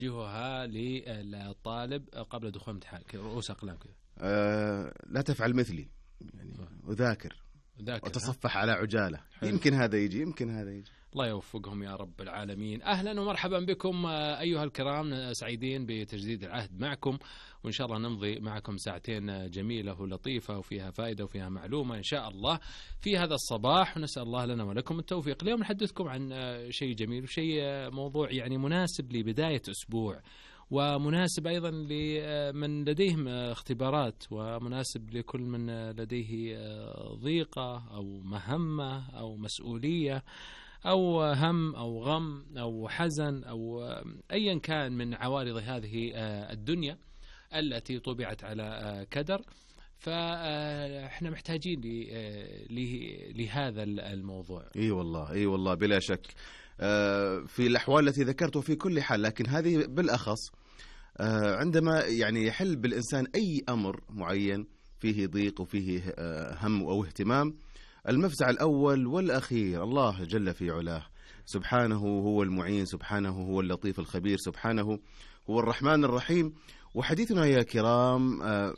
توجهها للطالب قبل دخول الامتحان، رؤوس أقلام كذا؟ لا تفعل مثلي، يعني وذاكر وتصفح على عجالة. يمكن هذا يجي، يمكن هذا يجي. الله يوفقهم يا رب العالمين. أهلا ومرحبا بكم أيها الكرام، سعيدين بتجديد العهد معكم، وإن شاء الله نمضي معكم ساعتين جميلة ولطيفة وفيها فائدة وفيها معلومة إن شاء الله في هذا الصباح، ونسأل الله لنا ولكم التوفيق. اليوم نحدثكم عن شيء جميل وشيء موضوع يعني مناسب لبداية أسبوع، ومناسب أيضا لمن لديهم اختبارات، ومناسب لكل من لديه ضيقة أو مهمة أو مسؤولية أو هم أو غم أو حزن أو أيا كان من عوارض هذه الدنيا التي طبعت على كدر. فإحنا محتاجين لهذا الموضوع. اي والله، اي والله بلا شك. في الأحوال التي ذكرته في كل حال، لكن هذه بالأخص عندما يعني يحل بالإنسان أي أمر معين فيه ضيق وفيه هم أو اهتمام، المفزع الأول والأخير الله جل في علاه، سبحانه هو المعين، سبحانه هو اللطيف الخبير، سبحانه هو الرحمن الرحيم. وحديثنا يا كرام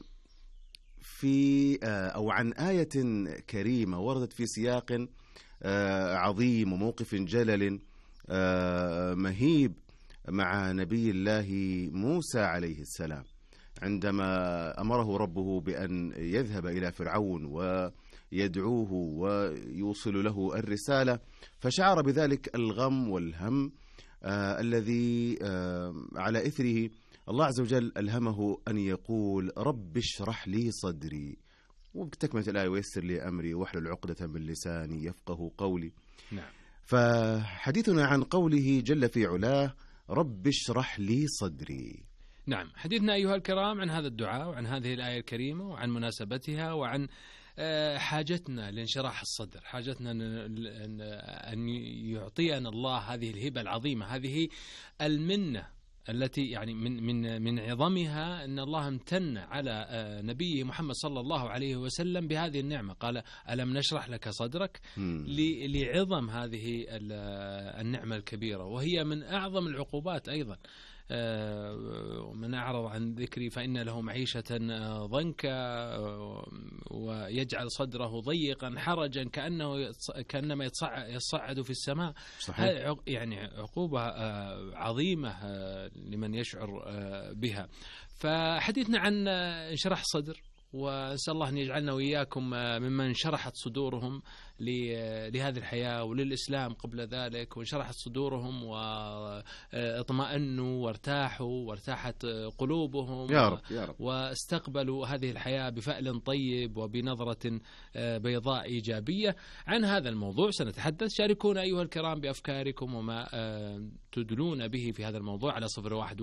في أو عن آية كريمة وردت في سياق عظيم وموقف جلل مهيب مع نبي الله موسى عليه السلام، عندما أمره ربه بأن يذهب إلى فرعون ويدعوه ويوصل له الرسالة، فشعر بذلك الغم والهم الذي على إثره الله عز وجل ألهمه أن يقول رب اشرح لي صدري، وبتكملة الآية ويسر لي أمري واحلل عقدة من لساني يفقه قولي. نعم. فحديثنا عن قوله جل في علاه رب اشرح لي صدري. نعم، حديثنا أيها الكرام عن هذا الدعاء وعن هذه الآية الكريمة وعن مناسبتها وعن حاجتنا لانشراح الصدر، حاجتنا أن يعطينا الله هذه الهبة العظيمة، هذه المنة التي يعني من عظمها أن الله امتن على نبيه محمد صلى الله عليه وسلم بهذه النعمة. قال ألم نشرح لك صدرك، لعظم هذه النعمة الكبيرة، وهي من أعظم العقوبات أيضا. ومن أعرض عن ذكري فإن له معيشة ضنكا ويجعل صدره ضيقا حرجا كأنما يصعد في السماء. صحيح. يعني عقوبة عظيمة لمن يشعر بها. فحديثنا عن انشراح الصدر، ونسأل الله أن يجعلنا وإياكم ممن شرحت صدورهم لهذه الحياة وللإسلام قبل ذلك، وانشرحت صدورهم واطمأنوا وارتاحوا وارتاحت قلوبهم يا رب يا رب، واستقبلوا هذه الحياة بفأل طيب وبنظرة بيضاء إيجابية. عن هذا الموضوع سنتحدث. شاركونا أيها الكرام بأفكاركم وما تدلون به في هذا الموضوع على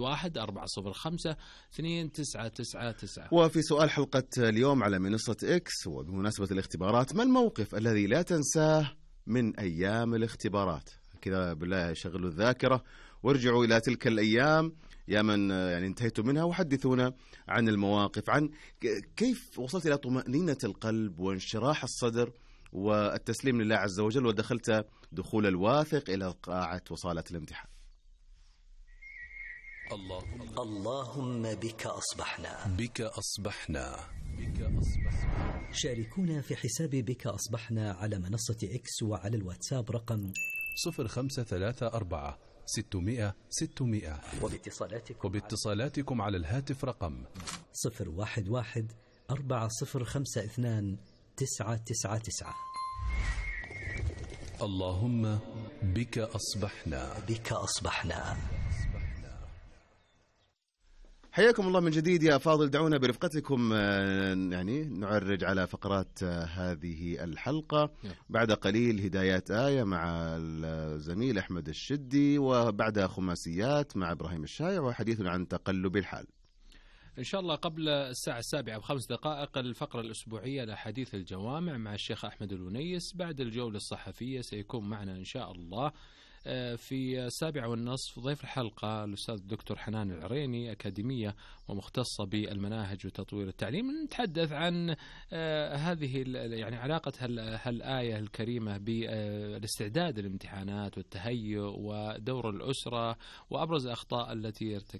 011-405-2999. وفي سؤال حلقة اليوم على منصة إكس وبمناسبة الاختبارات، ما الموقف الذي لا تنساه من أيام الاختبارات؟ كذا بالله شغلوا الذاكرة وارجعوا إلى تلك الأيام يا من يعني انتهيتم منها، وحدثونا عن المواقف، عن كيف وصلت إلى طمأنينة القلب وانشراح الصدر والتسليم لله عز وجل، ودخلت دخول الواثق إلى قاعة وصالة الامتحان. اللهم بك أصبحنا، بك أصبحنا، بك أصبحنا. شاركونا في حساب بك أصبحنا على منصة إكس وعلى الواتساب رقم 0534 600 600، وباتصالاتكم على الهاتف رقم 011 4052 999. اللهم بك أصبحنا، بك أصبحنا. حياكم الله من جديد يا فاضل. دعونا برفقتكم يعني نعرج على فقرات هذه الحلقة. بعد قليل هدايات آية مع الزميل أحمد الشدي، وبعدها خماسيات مع إبراهيم الشايع، وحديثنا عن تقلب الحال إن شاء الله. قبل الساعة 7 ب5 دقائق الفقرة الأسبوعية لحديث الجوامع مع الشيخ أحمد الونيس. بعد الجولة الصحفية سيكون معنا إن شاء الله في 7:30 ضيف الحلقة الأستاذ الدكتور حنان العريني، أكاديمية ومختصة بالمناهج وتطوير التعليم. نتحدث عن هذه يعني علاقة هالآية الكريمة بالاستعداد للامتحانات والتهيؤ ودور الأسرة وأبرز الأخطاء التي